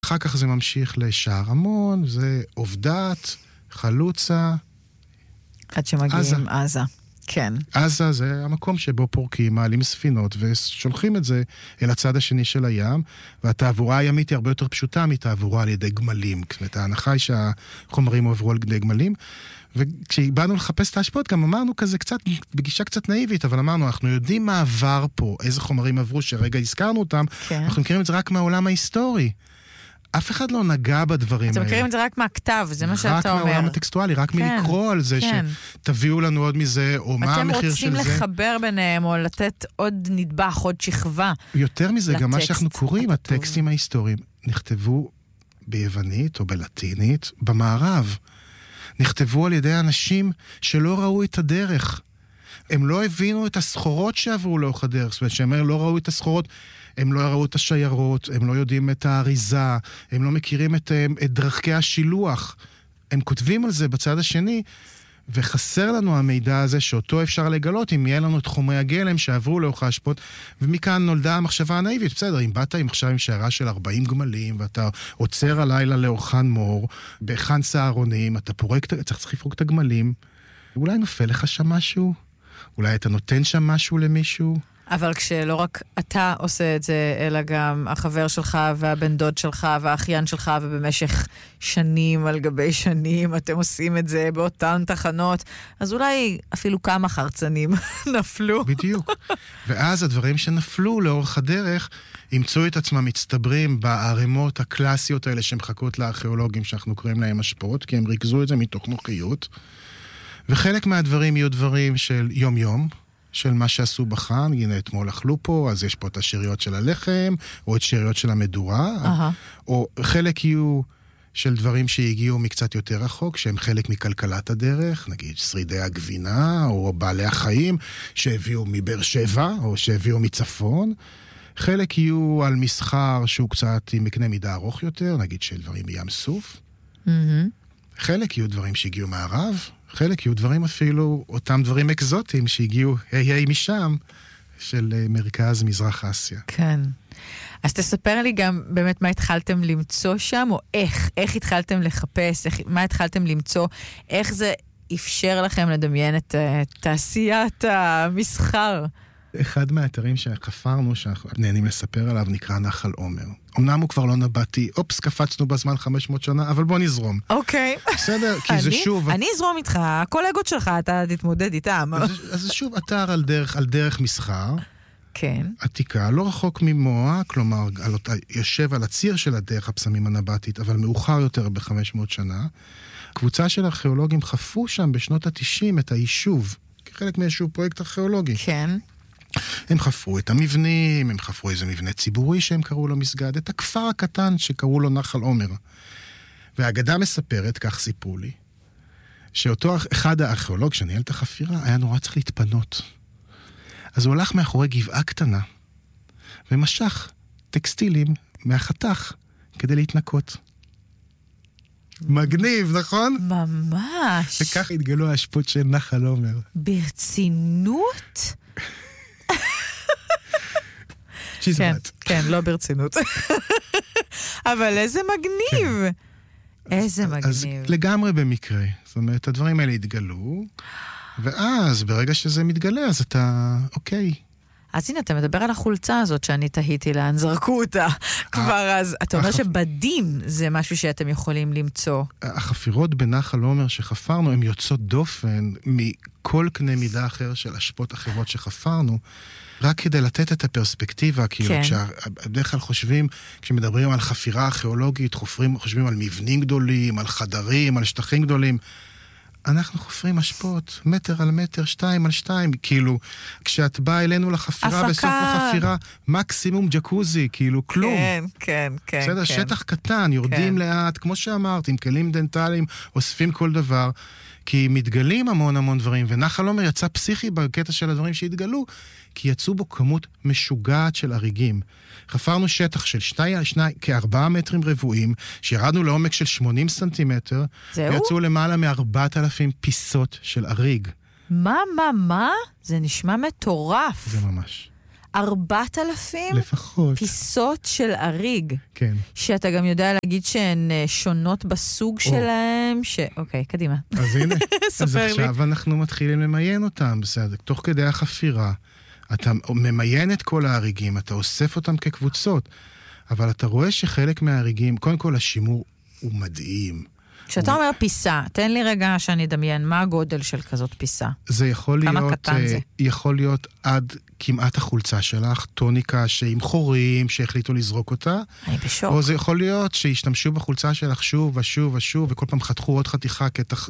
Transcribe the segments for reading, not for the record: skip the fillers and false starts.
ואחר כך זה ממשיך לשער המון, זה עובדת, חלוצה. עד שמגיעים עזה. כן. עזה זה המקום שבו פורקים, מעלים ספינות, ושולחים את זה אל הצד השני של הים, והתעבורה הימית היא הרבה יותר פשוטה מתעבורה על ידי גמלים. זאת אומרת, ההנחה היא שהחומרים עוברו על ידי גמלים, וכשבאנו לחפש את ההשפעות, גם אמרנו כזה קצת, בגישה קצת נאיבית, אבל אמרנו, אנחנו יודעים מה עבר פה, איזה חומרים עברו, שרגע הזכרנו אותם, כן. אנחנו מכירים את זה רק מהעולם ההיסטורי. אף אחד לא נגע בדברים האלה. אתם מכירים את זה רק מהכתב, זה מה שאתה אומר. רק מהעולם הטקסטואלי, רק מלקרוא על זה, שתביאו לנו עוד מזה, או מה המחיר של זה. אתם רוצים לחבר ביניהם, או לתת עוד נדבך, עוד שכבה. יותר מזה, גם מה שאנחנו קוראים, הטקסטים ההיסטוריים, נכתבו ביוונית או בלטינית, במערב. נכתבו על ידי אנשים שלא ראו את הדרך. הם לא הבינו את הסחורות שעברו לאורך הדרך. זאת אומרת, שהם לא ראו את הסחורות, הם לא ראו את השיירות, הם לא יודעים את האריזה, הם לא מכירים את דרכי השילוח. הם כותבים על זה בצד השני, וחסר לנו המידע הזה שאותו אפשר לגלות אם יהיה לנו את חומרי הגלם שעברו לאורך ההשפעות, ומכאן נולדה המחשבה הנאיבית. בסדר, אם באת עכשיו עם שיירה של 40 גמלים, ואתה עוצר הלילה לאורחן מור, בהכן סערונים, אתה צריך לפרוק את הגמלים, אולי נופל לך שם משהו? אולי אתה נותן שם משהו למישהו? אבל כשלא רק אתה עושה את זה, אלא גם החבר שלך והבן דוד שלך והאחיין שלך, ובמשך שנים על גבי שנים אתם עושים את זה באותן תחנות, אז אולי אפילו כמה חרצנים נפלו. בדיוק. ואז הדברים שנפלו לאורך הדרך, ימצאו את עצמם מצטברים בערימות הקלאסיות האלה שמחכות לארכיאולוגים שאנחנו קוראים להם השפעות, כי הם ריכזו את זה מתוך נוחיות. וחלק מהדברים יהיו דברים של יום-יום, של מה שעשו בחן, הנה אתמול אכלו פה, אז יש פה את השאריות של הלחם, או את שאריות של המדורה, או חלק יהיו של דברים שהגיעו מקצת יותר רחוק, שהם חלק מכלכלת הדרך, נגיד שרידי הגבינה, או בעלי החיים, שהביאו מבאר שבע, או שהביאו מצפון. חלק יהיו על מסחר שהוא קצת עם מקנה מידה ארוך יותר, נגיד של דברים מים סוף. חלק יהיו דברים שהגיעו מערב, חלק יהיו דברים אפילו, אותם דברים אקזוטיים שהגיעו היי משם, של מרכז מזרח אסיה. כן. אז תספר לי גם באמת מה התחלתם למצוא שם, או איך התחלתם לחפש, מה התחלתם למצוא, איך זה אפשר לכם לדמיין את תעשיית המסחר. אחד מהאתרים שחפרנו, שאנחנו נהנים לספר עליו, נקרא נחל עומר. אמנם הוא כבר לא נבטי, אופס, קפצנו בזמן 500 שנה, אבל בוא נזרום. אוקיי. בסדר, כי זה שוב... אני אזרום איתך, הקולגות שלך, אתה תתמודד איתם. אז זה שוב אתר על דרך מסחר. כן. עתיקה, לא רחוק ממועה, כלומר, יושב על הציר של הדרך הפסמים הנבטית, אבל מאוחר יותר ב-500 שנה. קבוצה של ארכיאולוגים חפרו שם בשנות ה-90 את היישוב, כחלק מאיזשהו פרויקט ארכיאולוגי. כן. הם חפרו את המבנים, הם חפרו איזה מבנה ציבורי שהם קראו לו מסגד, את הכפר הקטן שקראו לו נחל עומר. והאגדה מספרת, כך סיפרו לי, שאותו אחד הארכיאולוג שניהל את החפירה היה נורא צריך להתפנות. אז הוא הלך מאחורי גבעה קטנה, ומשך טקסטילים מהחתך כדי להתנקות. מגניב, נכון? ממש. וכך התגלו ההשפעות של נחל עומר. ברצינות? כן, לא ברצינות. אבל איזה מגניב. איזה מגניב. אז לגמרי במקרה. זאת אומרת, הדברים האלה התגלו, ואז ברגע שזה מתגלה, אז אתה, אוקיי. אז הנה, אתה מדבר על החולצה הזאת שאני תהיתי לאן, זרקו אותה כבר אז. אתה אומר שבדים זה משהו שאתם יכולים למצוא. החפירות בנחל עומר שחפרנו, הן יוצאות דופן מכל קנה מידה אחר של השפעות אחרות שחפרנו, רק כדי לתת את הפרספקטיבה, כאילו, בדרך כלל חושבים, כשמדברים על חפירה ארכיאולוגית, חושבים על מבנים גדולים, על חדרים, על שטחים גדולים. אנחנו חופרים השפעות, מטר על מטר, 2 על 2, כאילו, כשאת באה אלינו לחפירה, בסוף החפירה, מקסימום ג'קוזי, כאילו, כלום. כן. בסדר, שטח קטן, יורדים לאט, כמו שאמרת, עם כלים דנטליים, אוספים כל דבר, כי מתגלים המון דברים, ונחל עומר יצא פסיכי בקטע של הדברים שהתגלו, כי יצאו בו כמות משוגעת של אריגים. חפרנו שטח של 4 מטרים רבועים, שירדנו לעומק של 80 סנטימטר, ויצאו למעלה מ4,000 פיסות של אריג. מה? זה נשמע מטורף. זה ממש. 4,000 לפחות. פיסות של אריג. כן. שאתה גם יודע להגיד שהן שונות בסוג שלהם, אוקיי, קדימה. אז הנה, אז ספר לי. עכשיו אנחנו מתחילים למיין אותם, בסדר. תוך כדי החפירה, אתה ממיין את כל האריגים, אתה אוסף אותם כקבוצות, אבל אתה רואה שחלק מהאריגים, קודם כל השימור הוא מדהים. כשאתה אומר פיסה, תן לי רגע שאני אדמיין, מה הגודל של כזאת פיסה? זה יכול להיות, כמה קטן זה? יכול להיות עד כמעט החולצה שלך, טוניקה שעם חורים שהחליטו לזרוק אותה. אני בשוק. או זה יכול להיות שהשתמשו בחולצה שלך שוב ושוב ושוב, וכל פעם חתכו עוד חתיכה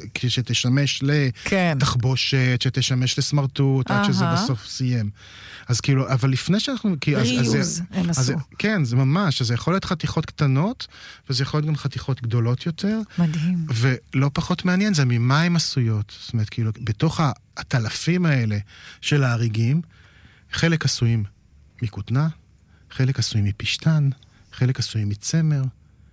שתשמש לתחבושת, שתשמש לסמרטוט, עד שזה בסוף סיים. אז כאילו, אבל לפני שאנחנו... ריוז, הם עשו. כן, זה ממש, אז זה יכול להיות חתיכות קטנות, וזה יכול להיות גם חתיכות גדולות יותר. מדהים. ולא פחות מעניין, זה ממה הן עשויות. זאת אומרת, כאילו, בתוך הטלפים האלה של האריגים, חלק עשויים מכותנה, חלק עשויים מפשטן, חלק עשויים מצמר,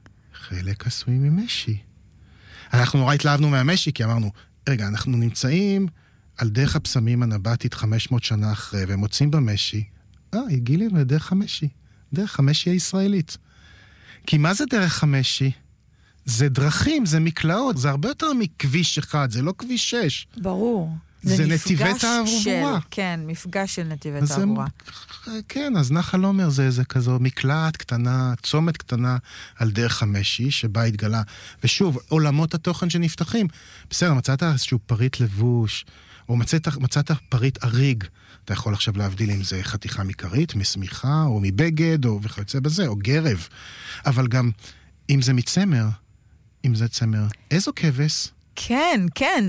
חלק עשויים ממשי. אנחנו נורא התלהבנו מהמשי, כי אמרנו, רגע, אנחנו נמצאים על דרך הפסמים הנבטית 500 שנה אחרי, והם מוצאים במשי, הגילים לדרך המשי, דרך המשי הישראלית. כי מה זה דרך המשי? זה דרכים, זה מקלעות, זה הרבה יותר מכביש אחד, זה לא כביש 6. ברור. זה נתיבי תעבורה. כן, מפגש של נתיבי תעבורה. כן, אז נחל עומר זה כזו מקלעת קטנה, צומת קטנה על דרך המשי, שבה התגלה. ושוב, עולמות התוכן שנפתחים. בסדר, מצאת איזשהו פריט לבוש, או מצאת פריט אריג. אתה יכול עכשיו להבדיל אם זה חתיכה מקרית, מסמיכה, או מבגד, או וכיוצא בזה, או גרב. אבל גם, אם זה מצמר, אם זה צמר, איזו כבש? כן, כן.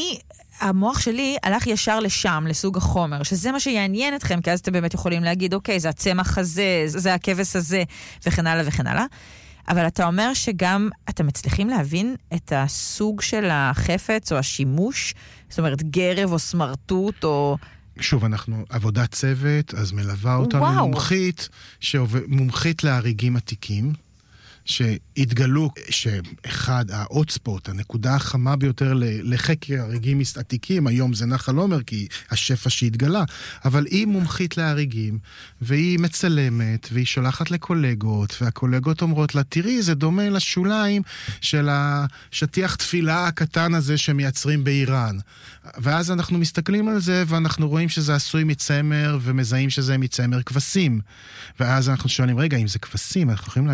המוח שלי הלך ישר לשם, לסוג החומר, שזה מה שיעניין אתכם, כי אז אתם באמת יכולים להגיד, אוקיי, זה הצמח הזה, זה הכבש הזה, וכן הלאה וכן הלאה. אבל אתה אומר שגם אתם מצליחים להבין את הסוג של החפץ או השימוש, זאת אומרת, גרב או סמרטוט או... שוב, אנחנו עבודת צוות, אז מלווה אותנו מומחית לאריגים עתיקים, שהתגלו שאחד, האוטספוט, הנקודה החמה ביותר לחקר אריגים עתיקים, היום זה נחל עומר, כי השפע שהתגלה, אבל היא מומחית לאריגים, והיא מצלמת, והיא שולחת לקולגות, והקולגות אומרות לה, תראי, זה דומה לשוליים של השטיח תפילה הקטן הזה שמייצרים באיראן. ואז אנחנו מסתכלים על זה, ואנחנו רואים שזה עשוי מצמר, ומזהים שזה מצמר כבשים. ואז אנחנו שואלים, רגע, אם זה כבשים, אנחנו יכולים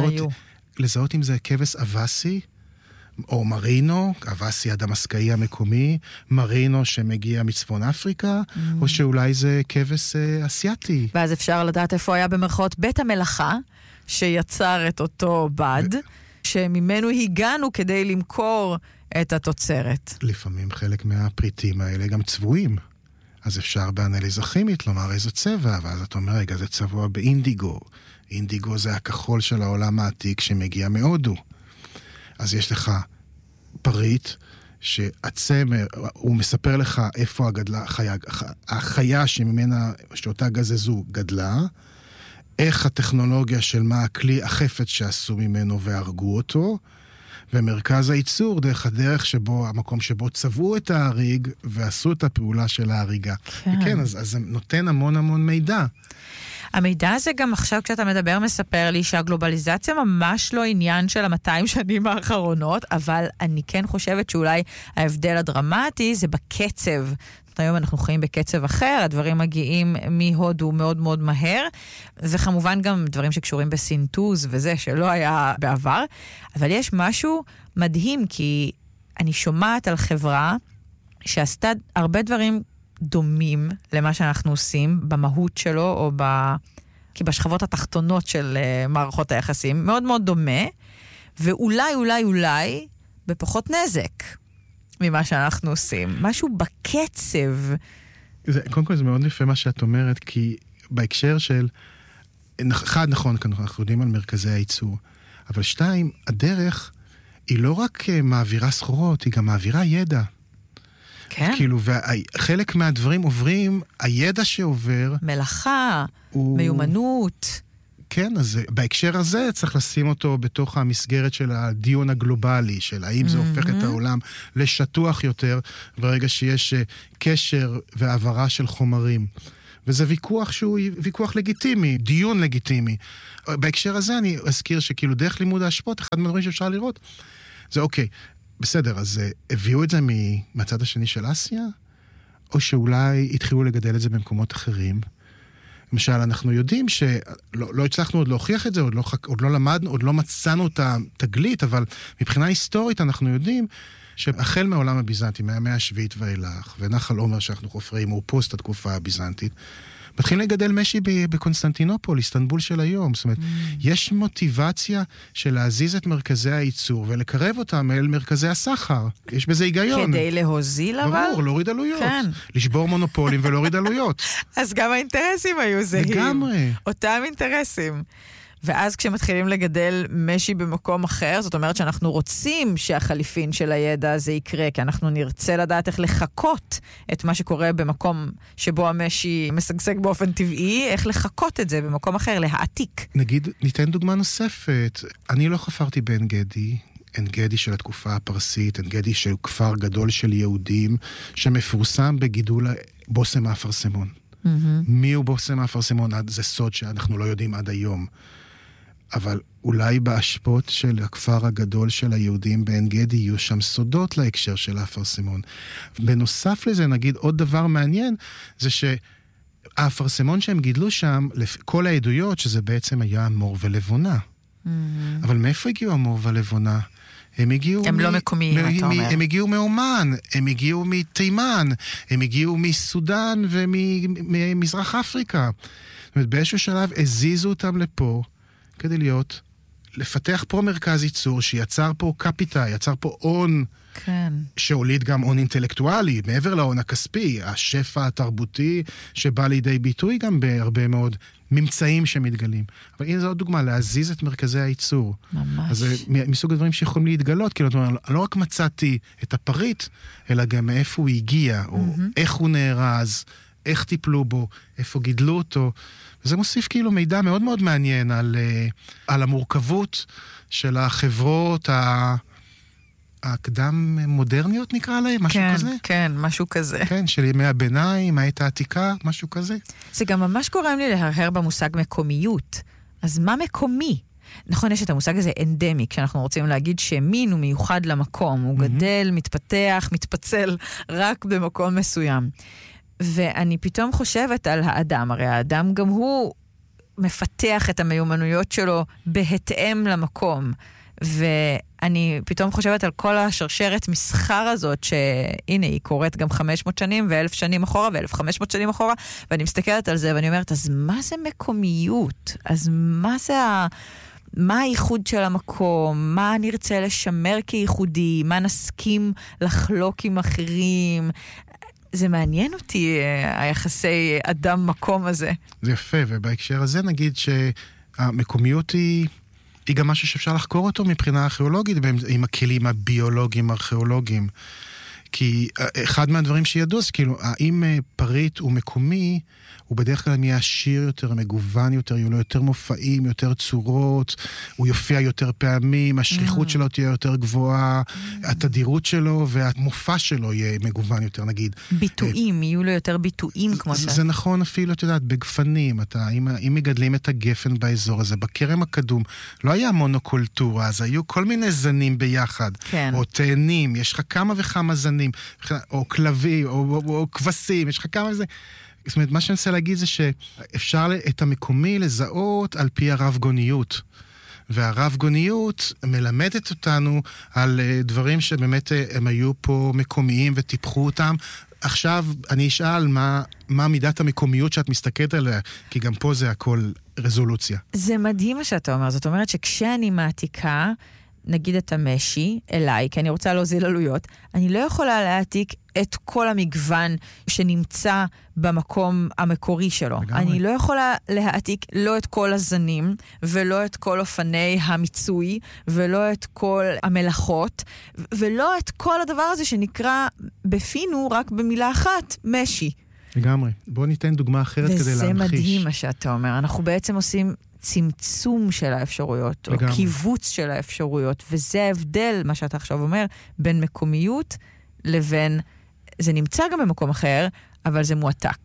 לזהות אם זה כבש אבסי, או מרינו, אבסי הדמסקאי המקומי, מרינו שמגיע מצפון אפריקה, או שאולי זה כבש אסיאטי. ואז אפשר לדעת איפה היה במרכאות בית המלאכה, שיצר את אותו בד, שממנו הגענו כדי למכור את התוצרת. לפעמים חלק מהפריטים האלה גם צבועים. אז אפשר באנליזה כימית לומר איזה צבע, ואז אתה אומר, רגע, זה צבוע באינדיגו. אינדיגו זה הכחול של העולם העתיק שמגיע מהודו. אז יש לך פריט שהצמר, הוא מספר לך איפה הגדלה, החיה שממנה, שאותה גזזו גדלה, איך הטכנולוגיה של מה הכלי החפץ שעשו ממנו והרגו אותו, ומרכז הייצור דרך הדרך שבו, המקום שבו צבעו את האריג ועשו את הפעולה של האריגה. כן. וכן, אז זה נותן המון המון מידע. המידע הזה גם עכשיו כשאתה מדבר מספר לי שהגלובליזציה ממש לא עניין של 200 שנים האחרונות, אבל אני כן חושבת שאולי ההבדל הדרמטי זה בקצב. היום אנחנו חיים בקצב אחר, הדברים מגיעים מהודו מאוד מאוד מהר, וכמובן גם דברים שקשורים בסינטוז וזה שלא היה בעבר, אבל יש משהו מדהים, כי אני שומעת על חברה שעשתה הרבה דברים דומים למה שאנחנו עושים במהות שלו, או כי בשכבות התחתונות של מערכות היחסים, מאוד מאוד דומה, ואולי, אולי, אולי, בפחות נזק ממה שאנחנו עושים. משהו בקצב. קודם כל זה מאוד יפה מה שאת אומרת, כי בהקשר של, אחד נכון, אנחנו יודעים על מרכזי הייצור, אבל שתיים, הדרך היא לא רק מעבירה סחורות, היא גם מעבירה ידע. כן. כאילו, וחלק מהדברים עוברים, הידע שעובר... מלאכה, מיומנות. כן, אז בהקשר הזה צריך לשים אותו בתוך המסגרת של הדיון הגלובלי, של האם זה הופך את העולם לשטוח יותר, ברגע שיש קשר והעברה של חומרים. וזה ויכוח שהוא ויכוח לגיטימי, דיון לגיטימי. בהקשר הזה אני אזכיר שכאילו דרך לימוד ההשפעות, אחד מהדברים שאפשר לראות, זה אוקיי, בסדר, אז הביאו את זה מהצד השני של אסיה, או שאולי התחילו לגדל את זה במקומות אחרים. למשל, אנחנו יודעים שלא הצלחנו עוד להוכיח את זה, עוד לא למדנו, עוד לא מצאנו את התגלית, אבל מבחינה היסטורית אנחנו יודעים שהחל מעולם הביזנטי, מהמאה השביעית ואילך, ונחל עומר שאנחנו חופרים, הוא פוסט התקופה הביזנטית, מתחילים לגדל משי בקונסטנטינופול, איסטנבול של היום. זאת אומרת, יש מוטיבציה של להזיז את מרכזי הייצור ולקרב אותם אל מרכזי הסחר. יש בזה היגיון. כדי להוזיל אבל? ברור, להוריד עלויות. כן. לשבור מונופולים ולהוריד עלויות. אז גם האינטרסים היו זהים. לגמרי. אותם אינטרסים. ואז כשמתחילים לגדל משי במקום אחר, זאת אומרת שאנחנו רוצים שהחליפין של הידע הזה יקרה, כי אנחנו נרצה לדעת איך לחכות את מה שקורה במקום שבו המשי משגשג באופן טבעי, איך לחכות את זה במקום אחר, להעתיק. נגיד, ניתן דוגמה נוספת. אני לא חפרתי בעין גדי, עין גדי של התקופה הפרסית, עין גדי של כפר גדול של יהודים, שמפורסם בגידול בושם האפרסמון. מי הוא בושם האפרסמון? זה סוד שאנחנו לא יודעים עד היום. אבל אולי בהשפעות של הכפר הגדול של היהודים בעין גדי יהיו שם סודות להקשר של האפרסמון. בנוסף לזה, נגיד עוד דבר מעניין, זה שהאפרסמון שהם גידלו שם, כל העדויות שזה בעצם היה מור ולבונה. אבל מאיפה הגיעו המור ולבונה? הם לא מקומיים, אתה אומר. הם הגיעו מאומן, הם הגיעו מתימן, הם הגיעו מסודן וממזרח אפריקה. זאת אומרת, באיזשהו שלב הזיזו אותם לפה, כדי לפתח פה מרכז ייצור שיצר פה קפיטה, יצר פה הון, כן. שהוליד גם הון אינטלקטואלי, מעבר להון הכספי, השפע התרבותי שבא לידי ביטוי גם בהרבה מאוד ממצאים שמתגלים. אבל הנה זו עוד דוגמה, להזיז את מרכזי הייצור. ממש. אז זה מסוג הדברים שיכולים להתגלות, כאילו, לא רק מצאתי את הפריט, אלא גם מאיפה הוא הגיע, או איך הוא נארז, איך טיפלו בו, איפה גידלו אותו. וזה מוסיף כאילו מידע מאוד מאוד מעניין על המורכבות של החברות הקדם מודרניות נקרא להם, משהו כן, כזה. כן, משהו כזה. כן, של ימי הביניים, העת העתיקה, משהו כזה. זה גם ממש גורם לי להרהר במושג מקומיות. אז מה מקומי? נכון, יש את המושג הזה אנדמי, כשאנחנו רוצים להגיד שמין הוא מיוחד למקום, הוא גדל, מתפתח, מתפצל רק במקום מסוים. ואני פתאום חושבת על האדם, הרי האדם גם הוא מפתח את המיומנויות שלו בהתאם למקום. ואני פתאום חושבת על כל השרשרת מסחר הזאת, שהנה היא קורית גם 500 שנים ו1000 שנים אחורה ו1500 שנים אחורה, ואני מסתכלת על זה ואני אומרת, אז מה זה מקומיות? אז מה הייחוד של המקום? מה נרצה לשמר כייחודי? מה נסכים לחלוק עם אחרים? זה מעניין אותי, היחסי אדם-מקום הזה. זה יפה, ובהקשר הזה נגיד שהמקומיות היא גם משהו שאפשר לחקור אותו מבחינה ארכיאולוגית, עם הכלים הביולוגיים, ארכיאולוגיים. כי אחד מהדברים שידעו, זה כאילו, האם פריט הוא מקומי, הוא בדרך כלל יהיה עשיר יותר, מגוון יותר, יהיו לו יותר מופעים, יותר צורות, הוא יופיע יותר פעמים, השליחות שלו תהיה יותר גבוהה, התדירות שלו והמופע שלו יהיה מגוון יותר, נגיד. ביטויים, יהיו לו יותר ביטויים כמו זה. זה נכון אפילו, את יודעת, בגפנים, אם מגדלים את הגפן באזור הזה, בכרם הקדום, לא היה מונוקולטורה, אז היו כל מיני זנים ביחד, כן. או תאנים, יש לך כמה וכמה זנים, או כלבים, או כבשים, יש לך כמה וזה. זאת אומרת, מה שאני רוצה להגיד זה שאפשר את המקומי לזהות על פי הרב-גוניות. והרב-גוניות מלמדת אותנו על דברים שבאמת הם היו פה מקומיים וטיפחו אותם. עכשיו אני אשאל מה מידת המקומיות שאת מסתכלת עליה, כי גם פה זה הכל רזולוציה. זה מדהים מה שאתה אומר. זאת אומרת שכשאני מעתיקה, נגיד את המשי אליי, כי אני רוצה להוזיל עלויות, אני לא יכולה להעתיק את כל המגוון שנמצא במקום המקורי שלו. לגמרי. אני לא יכולה להעתיק לא את כל הזנים, ולא את כל אופני המיצוי, ולא את כל המלאכות, ולא את כל הדבר הזה שנקרא בפינו רק במילה אחת, משי. לגמרי. בוא ניתן דוגמה אחרת כדי להמחיש. וזה מדהים מה שאתה אומר. אנחנו בעצם עושים צמצום של האפשרויות, או קיבוץ של האפשרויות, וזה ההבדל, מה שאתה עכשיו אומר, בין מקומיות לבין, זה נמצא גם במקום אחר, אבל זה מועתק.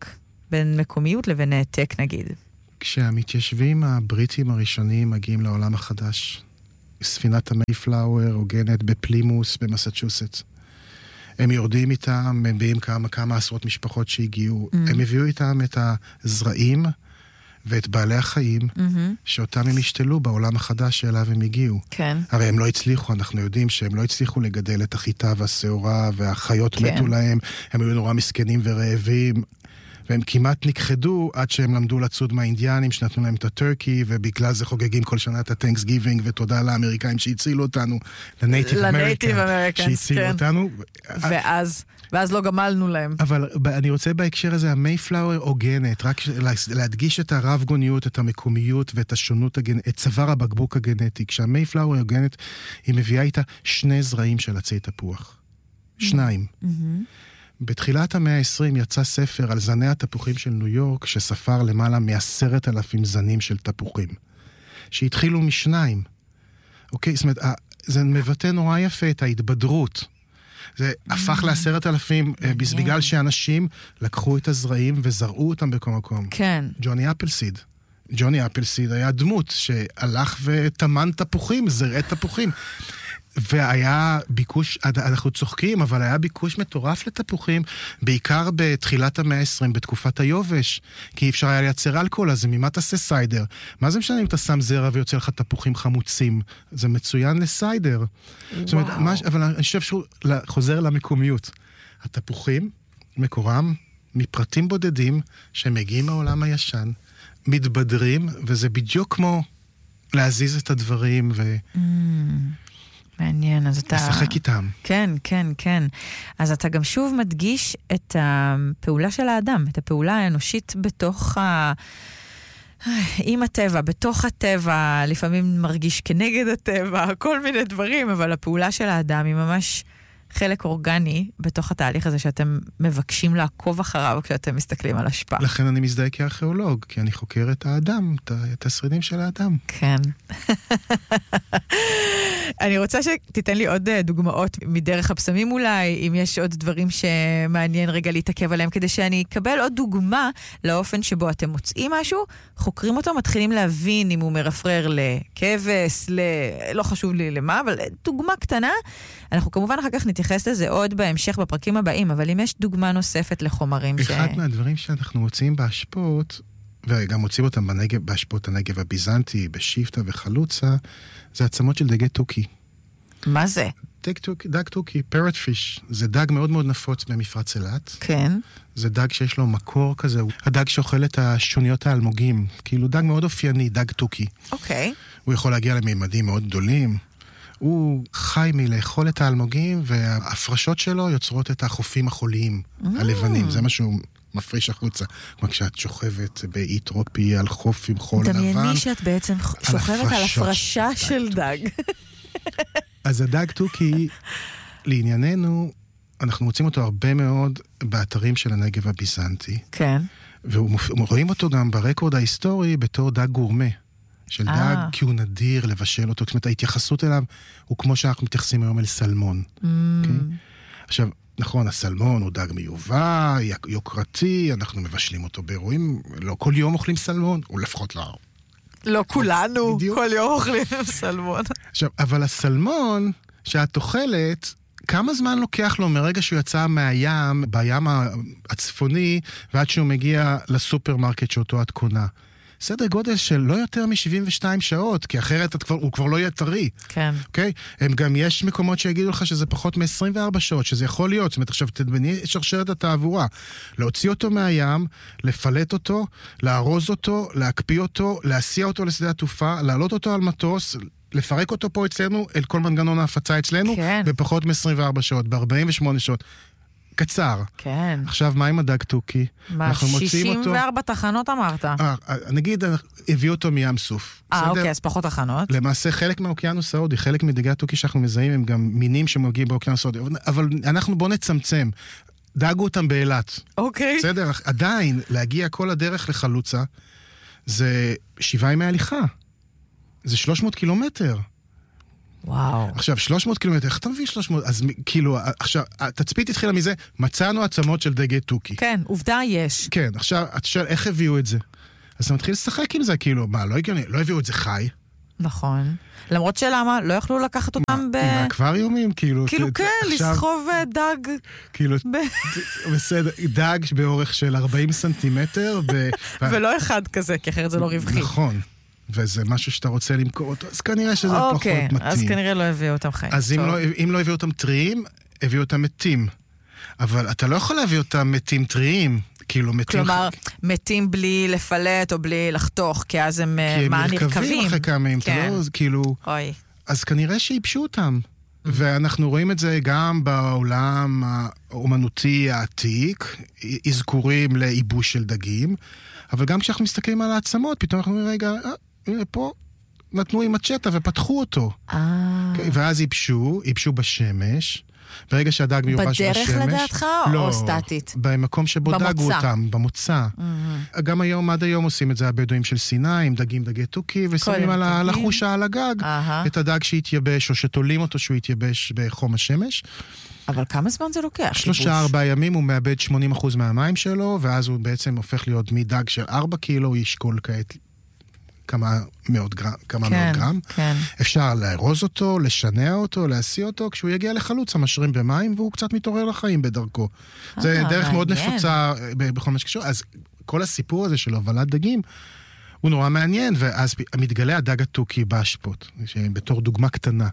בין מקומיות לבין העתק נגיד? כשהמתיישבים הבריטים הראשונים מגיעים לעולם החדש, ספינת המייפלאואר עוגנת בפלימוס במסצ'וסטס. הם יורדים איתם, הם מביאים כמה עשרות משפחות שהגיעו. הם הביאו איתם את הזרעים ואת בעלי החיים, שאותם הם השתלו בעולם החדש שאליו הם הגיעו. כן. הרי הם לא הצליחו, אנחנו יודעים שהם לא הצליחו לגדל את החיטה והשעורה, והחיות מתו להם, הם היו נורא מסכנים ורעבים, והם כמעט נכחדו עד שהם למדו לצוד מהאינדיאנים שנתנו להם את הטורקי, ובגלל זה חוגגים כל שנה את ה-Thanksgiving, ותודה לאמריקאים שהצילו אותנו, לנייטיב אמריקאים שהצילו אותנו. ואז לא גמלנו להם. אבל אני רוצה בהקשר הזה, המייפלאואר עוגנת, רק להדגיש את הרב גוניות, את המקומיות ואת השונות, את צוואר הבקבוק הגנטי. כשהמייפלאואר עוגנת, היא מביאה איתה 2 זרעים של עצי תפוח. 2. בתחילת המאה ה-20 יצא ספר על זני התפוחים של ניו יורק, שספר למעלה מ10,000 זנים של תפוחים, שהתחילו מ2. אוקיי? זאת אומרת, זה מבטא נורא יפה את ההתבדרות. זה הפך ל10,000 בגלל שאנשים לקחו את הזרעים וזרעו אותם בכל מקום. כן. ג'וני אפלסיד היה דמות שהלך ותמן תפוחים, זרעי תפוחים. והיה ביקוש, אנחנו צוחקים, אבל היה ביקוש מטורף לתפוחים, בעיקר בתחילת המאה ה-20, בתקופת היובש, כי אי אפשר היה לייצר אלכוהול, אז ממה תעשה סיידר? מה זה משנה אם אתה שם זרע ויוצא לך תפוחים חמוצים? זה מצוין לסיידר. זאת אומרת, אבל אני חושב שהוא חוזר למקומיות. התפוחים, מקורם, מפרטים בודדים, שמגיעים מהעולם הישן, מתבדרים, וזה בדיוק כמו להזיז את הדברים מעניין, אז אתה... לשחק איתם. כן, כן, כן. אז אתה גם שוב מדגיש את הפעולה של האדם, את הפעולה האנושית בתוך עם הטבע, בתוך הטבע, לפעמים מרגיש כנגד הטבע, כל מיני דברים, אבל הפעולה של האדם היא ממש חלק אורגני בתוך התהליך הזה שאתם מבקשים לעקוב אחריו כשאתם מסתכלים על השפעה. לכן אני מזדהה כארכיאולוג, כי אני חוקר את האדם, את השרידים של האדם. כן. אני רוצה שתיתן לי עוד דוגמאות מדרך הפסמים אולי, אם יש עוד דברים שמעניין רגע להתעכב עליהם, כדי שאני אקבל עוד דוגמה לאופן שבו אתם מוצאים משהו, חוקרים אותו, מתחילים להבין אם הוא מרפרר לכבש, לא חשוב לי למה, אבל דוגמה קטנה. אנחנו כמובן אחר כך נתייחס לזה עוד בהמשך בפרקים הבאים, אבל אם יש דוגמה נוספת לחומרים אחד מהדברים שאנחנו מוצאים בהשפעות, וגם מוצאים אותם בהשפעות הנגב הביזנטי, בשיפטה וחלוצה, זה עצמות של דגי תוכי. מה זה? דג תוכי, parrot fish, זה דג מאוד מאוד נפוץ במפרץ אילת. כן. זה דג שיש לו מקור כזה, הדג שאוכל את השוניות האלמוגים, כאילו דג מאוד אופייני, דג תוכי. אוקיי. הוא יכול להגיע לממדים מאוד גדולים. הוא חי מלאכול את האלמוגים, וההפרשות שלו יוצרות את החופים החוליים, הלבנים. זה משהו מפריש החוצה. כמו כשאת שוכבת באי טרופי על חוף עם חול לבן. דמייני שאת בעצם שוכבת על הפרשה של דג. אז הדג תוכי, לענייננו, אנחנו מוצאים אותו הרבה מאוד באתרים של הנגב הביזנטי. כן. ורואים אותו גם ברקורד ההיסטורי בתור דג גורמה. של דג, כי הוא נדיר לבשל אותו. זאת אומרת, ההתייחסות אליו הוא כמו שאנחנו מתייחסים היום אל סלמון. עכשיו, נכון, הסלמון הוא דג מיובא, יוקרתי, אנחנו מבשלים אותו באירועים, לא כל יום אוכלים סלמון, או לפחות לא. לא כולנו, כל יום אוכלים סלמון. עכשיו, אבל הסלמון שאת אוכלת, כמה זמן לוקח לו מרגע שהוא יצא מהים, בים הצפוני, ועד שהוא מגיע לסופרמרקט שאותו את קונה? סדר גודל של לא יותר מ-72 שעות, כי אחרת הוא כבר לא יהיה טרי. כן. אוקיי? גם יש מקומות שיגידו לך שזה פחות מ-24 שעות, שזה יכול להיות. זאת אומרת, עכשיו תדמני שרשרת התעבורה. להוציא אותו מהים, לפלט אותו, לארוז אותו, להקפיא אותו, להסיע אותו לשדה התעופה, להעלות אותו על מטוס, לפרק אותו פה אצלנו, אל כל מנגנון ההפצה אצלנו, כן. בפחות מ-24 שעות, ב-48 שעות. קצר. כן. עכשיו, מה עם הדג תוכי? מה, 64 תחנות אמרת? נגיד, הביאו אותו מים סוף. אוקיי, אז פחות תחנות. למעשה, חלק מהאוקיינוס ההודי, חלק מדגי התוכי שאנחנו מזהים, הם גם מינים שמגיעים באוקיינוס ההודי. אבל אנחנו בוא נצמצם. דאגו אותם באילת. אוקיי. בסדר, עדיין, להגיע כל הדרך לחלוצה, זה 7 ימי הליכה. זה 300 קילומטר. וואו. עכשיו, 300 קילומטר, איך אתה מביא 300? אז כאילו, עכשיו, התצפית התחילה מזה, מצאנו עצמות של דגי תוכי. כן, עובדה יש. כן, עכשיו, אתה שואל, איך הביאו את זה? אז אתה מתחיל לשחק עם זה, כאילו, מה, לא הגיוני, לא הביאו את זה חי. נכון. למרות שלמה, לא יכלו לקחת אותם מהאקווריומים, כאילו... כאילו כן, לסחוב דג. כאילו, בסדר, דג באורך של 40 סנטימטר. ולא אחד כזה, כי אחרת זה לא רווחי. נכון. וזה משהו שאתה רוצה למכור אותו, אז כנראה שזה פחות מתאים. אז כנראה לא הביאו אותם חיים. אז אם לא הביאו אותם טריים, הביאו אותם מתים. אבל אתה לא יכול להביא אותם מתים טריים. כלומר, מתים בלי לפלט או בלי לחתוך, כי אז הם נרכבים. כי הם נרכבים אחרי כמה ימים, כאילו... אז כנראה שיבשו אותם. ואנחנו רואים את זה גם בעולם האומנותי העתיק, אזכורים לאיבוש של דגים, אבל גם כשאנחנו מסתכלים על העצמות, פתאום אנחנו אומרים, רגע, פה נתנו עם מצ'טה ופתחו אותו. ואז ייבשו בשמש, ברגע שהדג מיובש בשמש... בדרך לדעתך או סטטית? במקום שבו דגו אותם, במוצא. גם היום, עד היום עושים את זה הבדואים של סיני, עם דגי תוכי, ושמים על החושה על הגג את הדג שהתייבש, או שתולים אותו שהוא יתייבש בחום השמש. אבל כמה זמן זה לוקח? 3-4 ימים הוא מאבד 80% מהמים שלו, ואז הוא בעצם הופך להיות מדג של 4 קילו, הוא ישקול כעת כמה מאות גרם. כן. אפשר לארוז אותו, לשנע אותו, להסיע אותו, כשהוא יגיע לחלוץ, המשרים במים, והוא קצת מתעורר לחיים בדרכו. זה דרך מאוד נפוצה בכל מה שקשור. אז כל הסיפור הזה של הובלת דגים, הוא נורא מעניין, ואז מתגלה הדג התוכי באשפות, בתור דוגמה קטנה,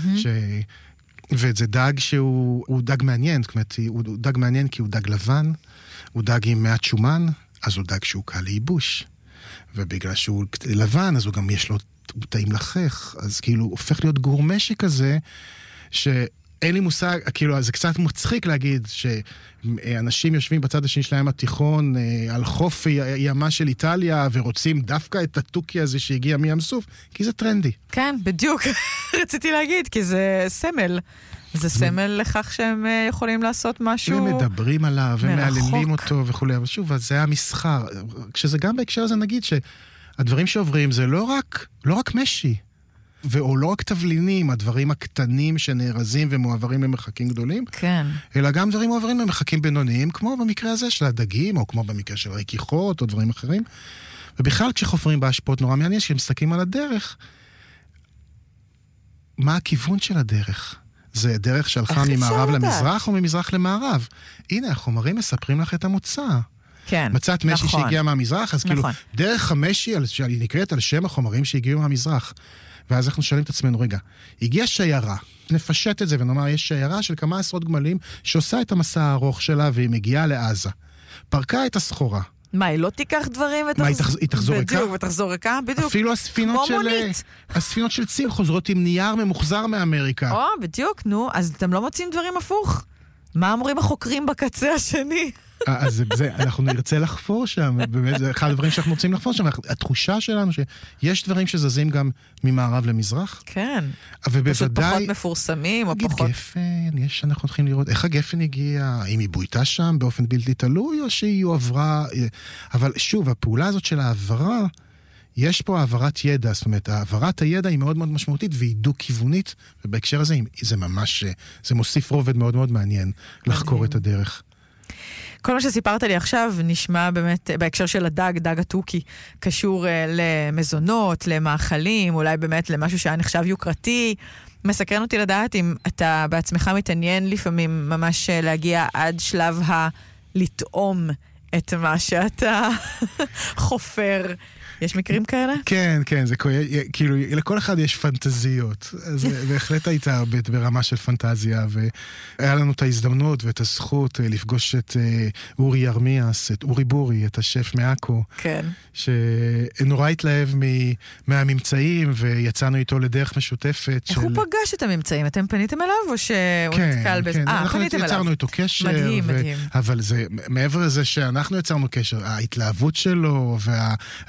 וזה דג שהוא דג מעניין, זאת אומרת, הוא דג מעניין כי הוא דג לבן, הוא דג עם מעט שומן, אז הוא דג שהוא קל לייבוש. ובגלל שהוא לבן, אז הוא גם יש לו טעים לחך, אז כאילו הופך להיות גורמשי כזה, שאין לי מושג, כאילו זה קצת מצחיק להגיד שאנשים יושבים בצד השני של הים התיכון, על חוף ימה של איטליה, ורוצים דווקא את התוכי הזה שהגיע מים סוף, כי זה טרנדי. כן, בדיוק. רציתי להגיד, כי זה סמל. זה סמל לכך שהם יכולים לעשות משהו... הם מדברים עליו, הם מעללים אותו וכולי, אבל שוב, זה המסחר. כשזה גם בהקשר הזה נגיד שהדברים שעוברים זה לא רק משי, או לא רק תבלינים, הדברים הקטנים שנארזים ומועברים למרחקים גדולים, כן. אלא גם דברים מועברים למרחקים בינוניים, כמו במקרה הזה של הדגים, או כמו במקרה של ריקיחות, או דברים אחרים. ובכלל כשחופרים בהשפעות נורא מעניין, כשמסתכלים על הדרך, מה הכיוון של הדרך? זה דרך שהלכה ממערב למזרח או ממזרח למערב. הנה, החומרים מספרים לך את המוצא. כן, מצאת משי שהגיע מהמזרח, אז כאילו, דרך המשי, שהיא נקראת על שם החומרים שהגיעו מהמזרח. ואז אנחנו שואלים את עצמנו, רגע, הגיעה שיירה, נפשט את זה ונאמר, יש שיירה של כמה עשרות גמלים שעושה את המסע הארוך שלה והיא מגיעה לעזה. פרקה את הסחורה. מה, היא לא תיקח דברים היא תחזור ריקה? בדיוק, ותחזור ריקה, בדיוק. אפילו הספינות של צים חוזרות עם נייר ממוחזר מאמריקה. בדיוק, נו, אז אתם לא מוצאים דברים הפוך? מה אומרים החוקרים בקצה השני? אז אנחנו נרצה לחפור שם, באמת, זה אחד הדברים שאנחנו רוצים לחפור שם, התחושה שלנו שיש דברים שזזים גם ממערב למזרח. כן. פשוט פחות מפורסמים, או פחות... גפן, אנחנו הולכים לראות איך הגפן הגיע, האם היא בויתה שם באופן בלתי תלוי, או שהיא עברה, אבל שוב, הפעולה הזאת של העברה, יש פה העברת ידע, זאת אומרת, העברת הידע היא מאוד מאוד משמעותית, והיא דו-כיוונית, ובהקשר הזה זה ממש, זה מוסיף רובד מאוד מאוד מעניין לחקור את הדרך. כל מה שסיפרת לי עכשיו נשמע באמת בהקשר של דג התוכי, קשור למזונות, למאכלים, אולי באמת למשהו שהיה נחשב יוקרתי. מסקרן אותי לדעת אם אתה בעצמך מתעניין לפעמים ממש להגיע עד שלב לטעום את מה שאתה חופר. יש מקרים כאלה? כן, זה כאילו, לכל אחד יש פנטזיות. אז בהחלט הייתה ברמה של פנטזיה, והיה לנו את ההזדמנות ואת הזכות לפגוש את אורי ירמיאס, את אורי בורי, את השף מעכו. כן. שנורא התלהב מהממצאים, ויצאנו איתו לדרך משותפת. איך הוא פגש את הממצאים? אתם פניתם אליו, או שהוא נתקל בזה? כן, אנחנו יצרנו איתו קשר. מדהים. אבל זה, מעבר לזה שאנחנו יצרנו קשר, ההתלהבות שלו וההתגייסות,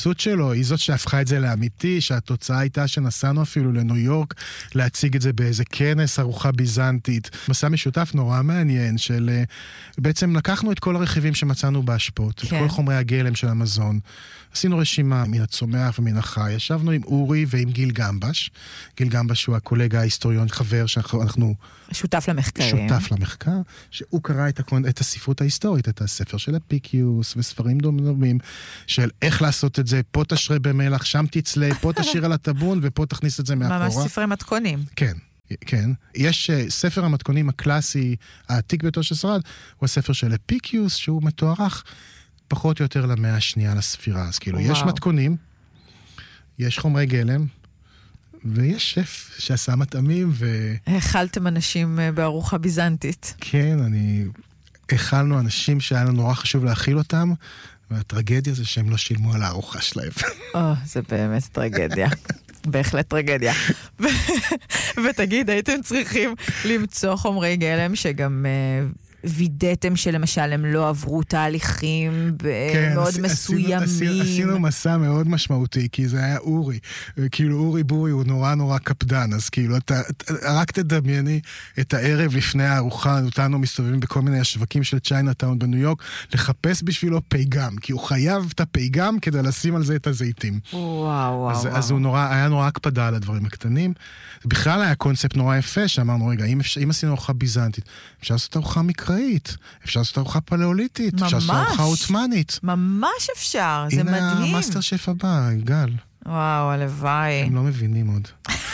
ההתגייסות שלו היא זאת שהפכה את זה לאמיתי, שהתוצאה הייתה שנסענו אפילו לניו יורק להציג את זה באיזה כנס ארוחה ביזנטית. מסע משותף נורא מעניין של... בעצם לקחנו את כל הרכיבים שמצאנו בהשפות, כן. את כל חומרי הגלם של המזון. עשינו רשימה מן הצומח ומן החי. ישבנו עם אורי ועם גיל גמבש. גיל גמבש הוא הקולגה ההיסטוריון, חבר שאנחנו... שותף למחקרים. שותף למחקר, שהוא קרא את הספרות ההיסטורית, את הספר של אפיקיוס וספרים דומים של איך לעשות את זה, פה תשרה במלח, שם תצלה, פה תשאיר על הטבון ופה תכניס את זה מאחורה. ממש ספרי מתכונים. כן. כן, יש ספר המתכונים הקלאסי, העתיק ביותר ששרד, הוא הספר של אפיקיוס, שהוא מתוארך פחות או יותר למאה השנייה לספירה. אז כאילו, יש מתכונים, יש חומרי גלם, ויש שף שעשה מטעמים האכלתם אנשים בארוחה ביזנטית. כן, האכלנו אנשים שהיה לנו נורא חשוב להאכיל אותם, והטרגדיה זה שהם לא שילמו על הארוחה שלהם. זה באמת טרגדיה. בהחלט טרגדיה. ותגיד, הייתם צריכים למצוא חומרי גלם שגם וידאתם שלמשל הם לא עברו תהליכים מאוד מסוימים. עשינו מסע מאוד משמעותי, כי זה היה אורי. כאילו אורי בורי הוא נורא נורא קפדן, אז כאילו רק תדמייני את הערב לפני הארוחה, אותנו מסתובבים בכל מיני השווקים של צ'יינאטאון בניו יורק, לחפש בשבילו פייגם, כי הוא חייב את הפייגם כדי לשים על זה את הזיתים. אז הוא היה נורא הקפדה על הדברים הקטנים. בכלל היה קונספט נורא יפה, שאמרנו, רגע, אם עשינו ארוחה ביזנטית, אפשר לעשות ארוחה מקראית, אפשר לעשות ארוחה פלאוליטית, אפשר לעשות ארוחה עות'מאנית. ממש אפשר, זה מדהים. הנה המאסטר שף הבא, גל. וואו, הלוואי. הם לא מבינים עוד.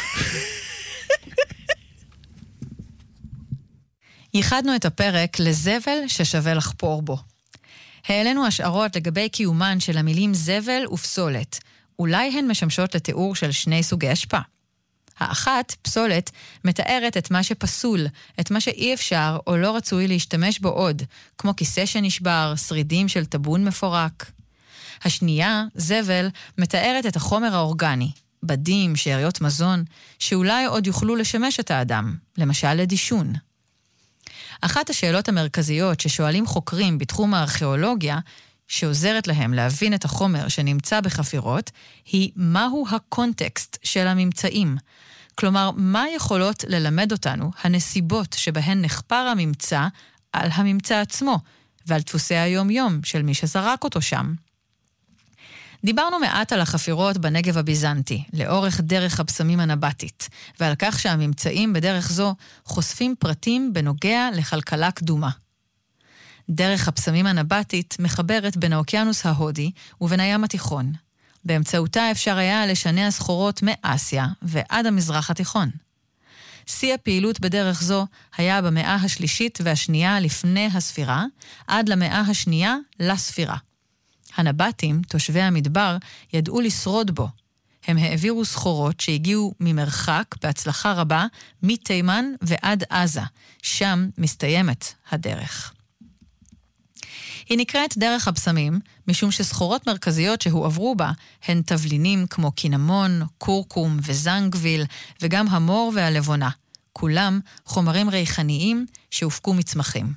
ייחדנו את הפרק לזבל ששווה לחפור בו. העלינו השערות לגבי קיומן של המילים זבל ופסולת. אולי הן משמשות לתיאור של שני סוגי השפעה. האחת, פסולת, מתארת את מה שפסול, את מה שאי אפשר או לא רצוי להשתמש בו עוד, כמו כיסא שנשבר, שרידים של טבון מפורק. השנייה, זבל, מתארת את החומר האורגני, בדים, שאריות מזון, שאולי עוד יוכלו לשמש את האדם, למשל לדישון. אחת השאלות המרכזיות ששואלים חוקרים בתחום הארכיאולוגיה, שעוזרת להם להבין את החומר שנמצא בחפירות, היא מהו הקונטקסט של הממצאים. כלומר, מה יכולות ללמד אותנו הנסיבות שבהן נחפר הממצא על הממצא עצמו, ועל דפוסי היום-יום של מי שזרק אותו שם. דיברנו מעט על החפירות בנגב הביזנטי, לאורך דרך הבשמים הנבטית, ועל כך שהממצאים בדרך זו חושפים פרטים בנוגע לכלכלה קדומה. דרך הבשמים הנבטית מחברת בין האוקיינוס ההודי ובין הים התיכון. באמצעותה אפשר היה לשנע סחורות מאסיה ועד המזרח התיכון. שיא הפעילות בדרך זו היה במאה השלישית והשנייה לפני הספירה, עד למאה השנייה לספירה. הנבטים, תושבי המדבר, ידעו לשרוד בו. הם העבירו סחורות שהגיעו ממרחק בהצלחה רבה מתימן ועד עזה. שם מסתיימת הדרך. היא נקראת דרך הבשמים, משום שסחורות מרכזיות שהועברו בה הן תבלינים כמו קינמון, קורקום וזנגוויל, וגם המור והלבונה. כולם חומרים ריחניים שהופקו מצמחים.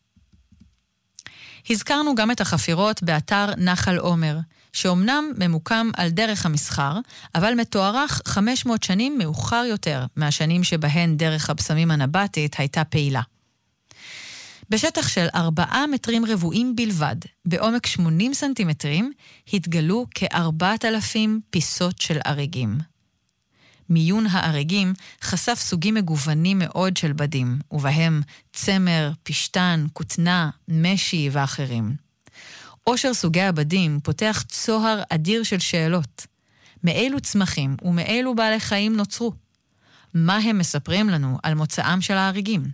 הזכרנו גם את החפירות באתר נחל עומר, שאומנם ממוקם על דרך המסחר, אבל מתוארך 500 שנים מאוחר יותר מהשנים שבהן דרך הבשמים הנבטית הייתה פעילה. בשטח של 4 מטרים רבועים בלבד, בעומק 80 סנטימטרים, התגלו כ4,000 פיסות של אריגים. מיון האריגים חשף סוגים מגוונים מאוד של בדים, ובהם צמר, פשטן, כותנה, משי ואחרים. עושר סוגי הבדים פותח צוהר אדיר של שאלות. מאילו צמחים ומאילו בעלי חיים נוצרו? מה הם מספרים לנו על מוצאם של האריגים?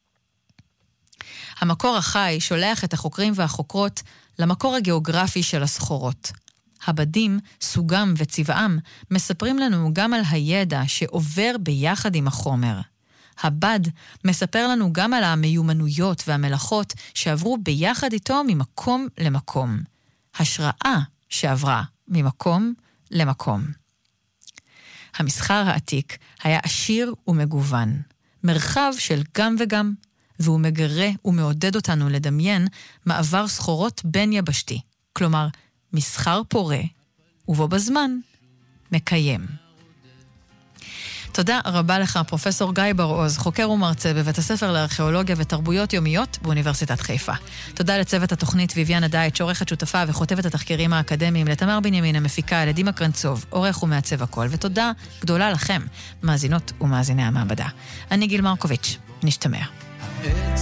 המקור החי שולח את החוקרים והחוקרות למקור הגיאוגרפי של הסחורות. הבדים, סוגם וצבעם מספרים לנו גם על הידע שעובר ביחד עם החומר. הבד מספר לנו גם על המיומנויות והמלאכות שעברו ביחד איתו ממקום למקום. השראה שעברה ממקום למקום. המסחר העתיק היה עשיר ומגוון, מרחב של גם וגם, והוא מגרה ומעודד אותנו לדמיין מעבר סחורות בין יבשתי, כלומר מסחר פורה ובו בזמן מקיים. תודה רבה לך, פרופסור גיא בר-עוז, חוקר ומרצה בבית הספר לארכיאולוגיה ותרבויות יומיות באוניברסיטת חיפה. תודה לצוות התוכנית ויביאנה דייט, שעורכת שותפה וכותבת התחקירים האקדמיים, לתמר בנימין המפיקה, לדימה קרנצוב, עורך ומעצב הכל, ותודה גדולה לכם, מאזינות ומאזיני המעבדה. אני גיל מרקוביץ', נשתמע.